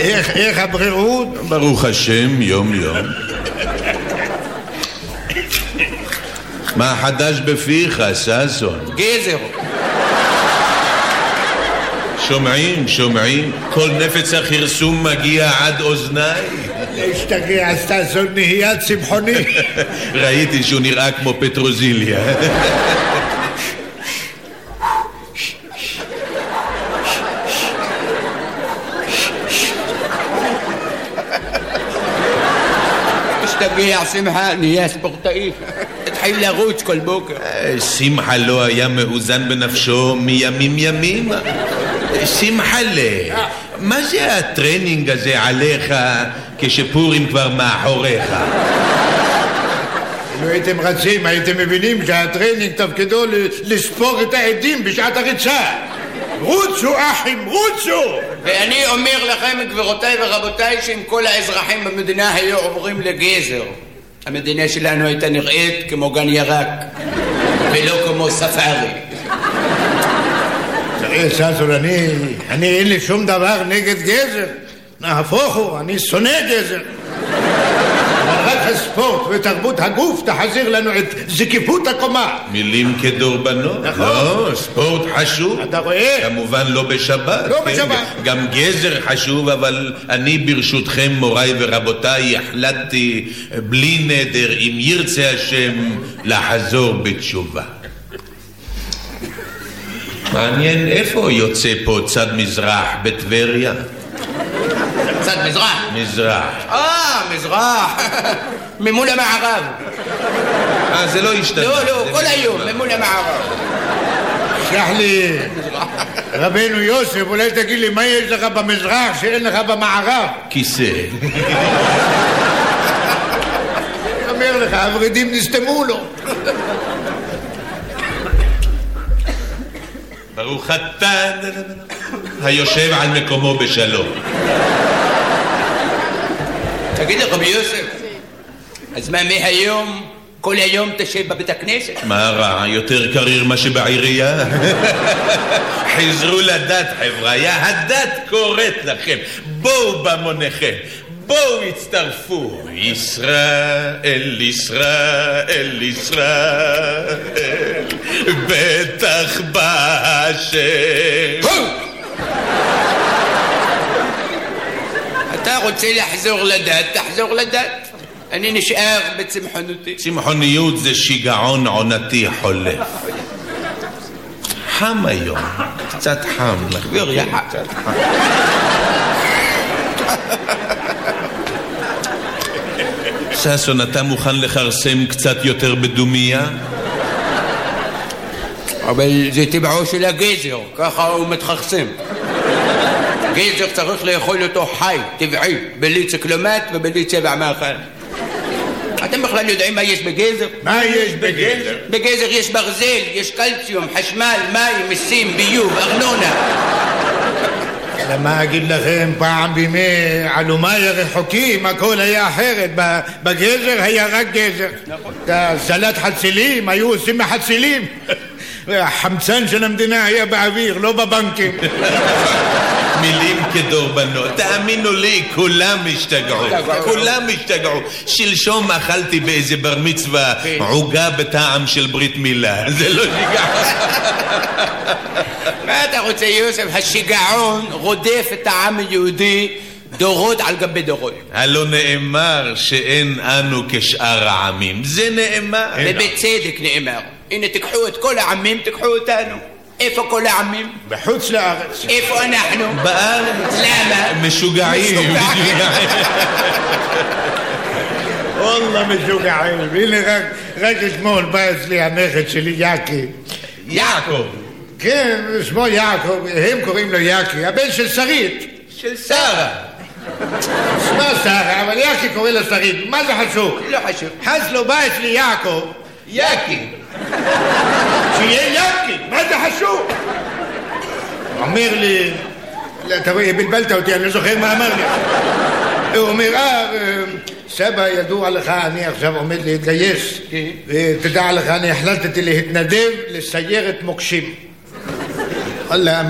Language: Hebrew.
איך הבריאות? ברוך השם, יום יום. מה חדש בפיך, ששון? גזר. שומעים, כל נפץ החרסום מגיע עד אוזניי. להשתגע, ששון נהיה צמחוני. ראיתי שהוא נראה כמו פטרוזיליה. השתגע, שמחה, נהיה ספורטאי. התחיל לרוץ כל בוקר. שמחה לא היה מאוזן בנפשו מימים ימים. שמחלה, מה זה הטרנינג הזה עליך כשפורים כבר מאחוריך? אם הייתם רצים, הייתם מבינים שהטרנינג תפקידו לספור את העדים בשעת הריצה. רוצו אחים, רוצו! ואני אומר לכם, גבירותיי ורבותיי, שאם כל האזרחים במדינה היו עוברים לגזר, המדינה שלנו הייתה נראית כמו גן ירק ולא כמו ספארי. תראה ששון, אני אין לי שום דבר נגד גזר. נהפוך הוא, אני שונא גזר. אבל רק הספורט ותרבות הגוף תחזיר לנו את זקיפות הקומה. מילים כדורבנות. נכון. לא, ספורט חשוב. אתה רואה? כמובן לא בשבת. לא בשבת. גם גזר חשוב, אבל אני ברשותכם מוריי ורבותיי החלטתי בלי נדר, אם ירצה השם, לחזור בתשובה. מעניין איפה יוצא פה צד מזרח בטבריה? צד מזרח? מזרח. מזרח. ממול המערב. זה לא השתנה. לא, כל היום, ממול המערב. שלח לי, רבנו יוסף, אולי תגיד לי מה יש לך במזרח שאין לך במערב? כיסא. אני אומר לך, הורידים נסתמו לו. ברוך אתה היושב על מקומו בשלום. תגיד לי, רבי יוסף, אז מה מהיום, כל היום תשב בבית הכנסת? מה רע? יותר קריר מה שבעירייה? חזרו לדת, חבר'ה, הדת קוראת לכם. בואו במוניכם, בואו הצטרפו. ישראל, ישראל, ישראל, בטח בהשם. אתה רוצה לחזור לדת, תחזור לדת. אני נשאר בצמחונותי. צמחוניות זה שיגעון עונתי חולף. חם היום, קצת חם. קצת חם. ששון, אתה מוכן לחרסם קצת יותר בדומיה? אבל זה טבעו של הגזר, ככה הוא מתחרסם. גזר צריך לאכול אותו חי, טבעי, בלי ציקלומט ובלי צבע מאכל. אתם בכלל יודעים מה יש בגזר? מה יש בגזר? בגזר יש ברזל, יש קלציום, חשמל, מים, מיסים, ביוב, ארנונה. למה אגיד לכם, פעם בימי עלומי הרחוקים הכל היה אחרת. בגזר היה רק גזר. סלט חצילים היו עושים מחצילים. החמצן של המדינה היה באוויר, לא בבנקים. מילים כדורבנות, תאמינו לי, כולם השתגעו. שלשום אכלתי באיזה בר מצווה עוגה בטעם של ברית מילה. זה לא שיגע. מה אתה רוצה, יוסף? השיגעון רודף את העם היהודי דורות על גבי דורות. הלא נאמר שאין אנו כשאר העמים. זה נאמר. ובצדק נאמר. הנה, תיקחו את כל העמים, תיקחו אותנו. איפה כל העמים? בחוץ לארץ. איפה אנחנו? בארץ. למה? משוגעים. וואלה משוגעים. הנה רק אתמול בא אצלי הנכד שלי יעקי. יעקב. כן, שמו יעקב, הם קוראים לו יעקי, הבן של שרית. של שרה. שמה שרה, אבל יעקי קורא לו שרית. מה זה חשוב? לא חשוב. אז לא בא אצלי יעקב. יעקי. שיהיה יעקי, מה זה חשוב? אומר לי, אתה רואה, בלבלת אותי, אני לא זוכר מה אמר לי. הוא אומר, סבא, ידוע לך, אני עכשיו עומד להתגייס, ותדע לך, אני החלטתי להתנדב לסיירת מוקשים.